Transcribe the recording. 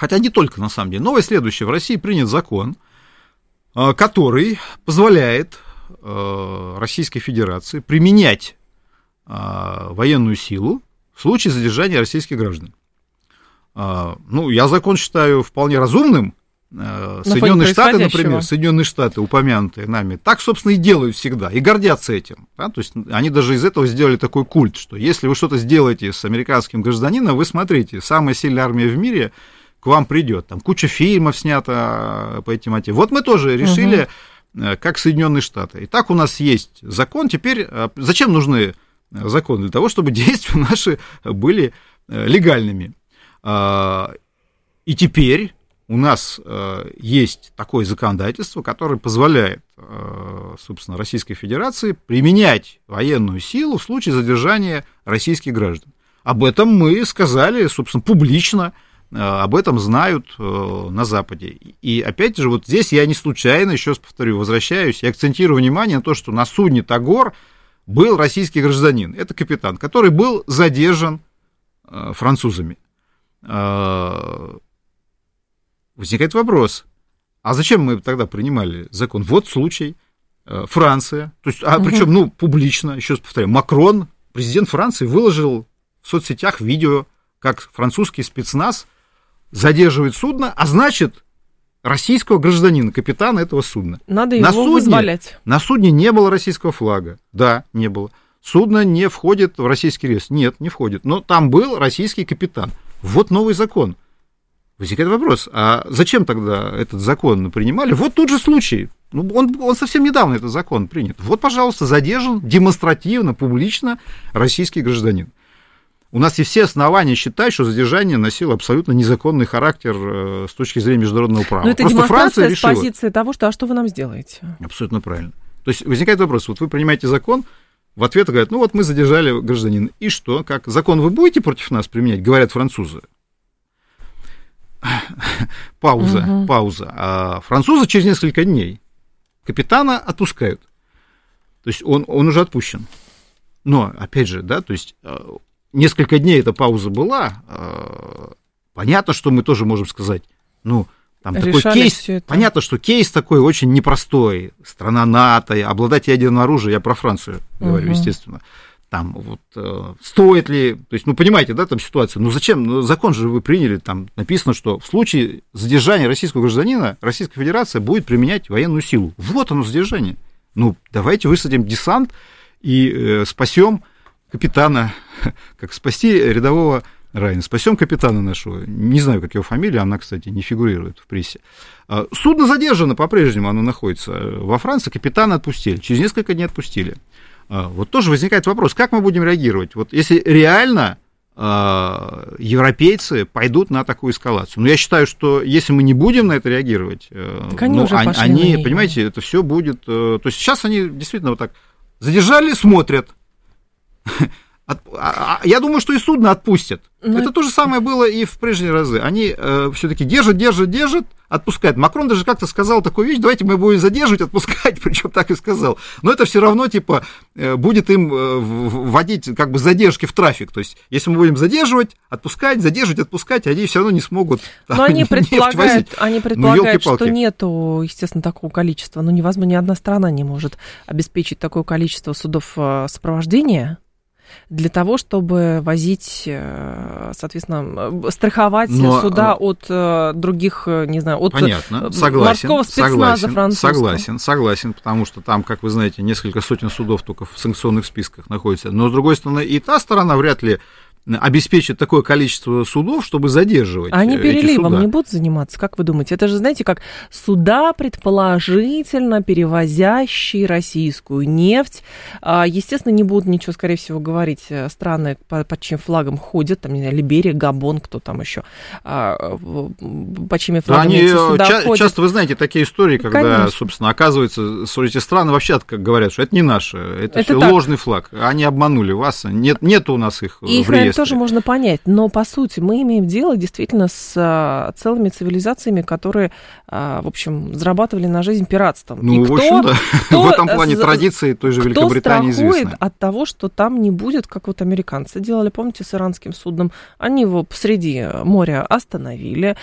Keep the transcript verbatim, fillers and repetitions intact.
хотя не только на самом деле, новость следующая. В России принят закон, который позволяет Российской Федерации применять военную силу в случае задержания российских граждан. Ну, я закон считаю вполне разумным. Соединенные Штаты, например, Соединенные Штаты, упомянутые нами, так, собственно, и делают всегда, и гордятся этим. Да? То есть они даже из этого сделали такой культ, что если вы что-то сделаете с американским гражданином, вы смотрите, самая сильная армия в мире к вам придет. Там куча фильмов снято по этим мотивам. Вот мы тоже решили, угу. как Соединенные Штаты. Итак, у нас есть закон. Теперь зачем нужны законы? Для того, чтобы действия наши были легальными. И теперь у нас э, есть такое законодательство, которое позволяет, э, собственно, Российской Федерации применять военную силу в случае задержания российских граждан. Об этом мы сказали, собственно, публично, э, об этом знают э, на Западе. И опять же, вот здесь я не случайно, еще раз повторю, возвращаюсь и акцентирую внимание на то, что на судне «Тагор» был российский гражданин. Это капитан, который был задержан э, французами. Э, Возникает вопрос, а зачем мы тогда принимали закон? Вот случай, Франция, то есть, а, угу. причем, ну, публично, еще раз повторяю, Макрон, президент Франции, выложил в соцсетях видео, как французский спецназ задерживает судно, а значит, российского гражданина, капитана этого судна. Надо на его судне, вызволять. На судне не было российского флага, да, не было. Судно не входит в российский реестр, нет, не входит, но там был российский капитан. Вот новый закон. Возникает вопрос, а зачем тогда этот закон принимали? Вот тут же случай, ну, он, он совсем недавно этот закон принят. Вот, пожалуйста, задержан демонстративно, публично российский гражданин. У нас есть все основания считать, что задержание носило абсолютно незаконный характер э, с точки зрения международного права. Но это Просто демонстрация Франция с позиции того, что а что вы нам сделаете? Абсолютно правильно. То есть возникает вопрос, вот вы принимаете закон, в ответ говорят, ну вот мы задержали гражданина, и что, как, закон вы будете против нас применять, говорят французы. Пауза, угу. пауза. А французы через несколько дней капитана отпускают. То есть он, он уже отпущен. Но, опять же, да, то есть несколько дней эта пауза была. Понятно, что мы тоже можем сказать, ну, там такой кейс, понятно, что кейс такой очень непростой. Страна НАТО, обладать ядерным оружием, я про Францию говорю, угу. естественно. Там вот э, стоит ли, то есть, ну, понимаете, да, там ситуация, ну, зачем, ну, закон же вы приняли, там написано, что в случае задержания российского гражданина Российская Федерация будет применять военную силу. Вот оно, задержание. Ну, давайте высадим десант и э, спасем капитана, как спасти рядового Райана, спасем капитана нашего, не знаю, как его фамилия, она, кстати, не фигурирует в прессе. Судно задержано по-прежнему, оно находится во Франции, капитана отпустили, через несколько дней отпустили. Вот тоже возникает вопрос, как мы будем реагировать? Вот если реально э, европейцы пойдут на такую эскалацию. Ну, я считаю, что если мы не будем на это реагировать, э, они, ну, уже они, они понимаете, это все будет... Э, то есть сейчас они действительно вот так задержали, смотрят. От, а, а, я думаю, что и судно отпустят. Но это то же самое было и в прежние разы. Они э, все-таки держат, держат, держат, отпускают. Макрон даже как-то сказал такую вещь: давайте мы будем задерживать, отпускать, причем так и сказал. Но это все равно типа э, будет им э, вводить как бы задержки в трафик. То есть, если мы будем задерживать, отпускать, задерживать, отпускать, они все равно не смогут. Но там, они предполагают, они предполагают ну, что нету, естественно, такого количества. Ну, невозможно, ни одна страна не может обеспечить такое количество судов сопровождения для того, чтобы возить, соответственно, страховать Но, суда от других, не знаю, от понятно, согласен, морского спецназа французского. Согласен, согласен, потому что там, как вы знаете, несколько сотен судов только в санкционных списках находятся. Но, с другой стороны, и та сторона вряд ли обеспечит такое количество судов, чтобы задерживать эти суда. Они переливом не будут заниматься, как вы думаете? Это же, знаете, как суда, предположительно перевозящие российскую нефть. Естественно, не будут ничего, скорее всего, говорить страны, под чьим флагом ходят, там, не знаю, Либерия, Габон, кто там еще, под чьими флагами эти суда ча- ходят. Часто, вы знаете, такие истории, когда, Конечно. собственно, оказывается, что эти страны вообще говорят, что это не наши, это, это все ложный флаг, они обманули вас, нет, нет у нас их, их в реестре. Тоже можно понять, но по сути мы имеем дело действительно с целыми цивилизациями, которые, в общем, зарабатывали на жизнь пиратством. Ну, и в общем, да. В этом плане традиции той же Великобритании известны. Кто страхует от того, что там не будет, как вот американцы делали, помните, с иранским судном? Они его посреди моря остановили,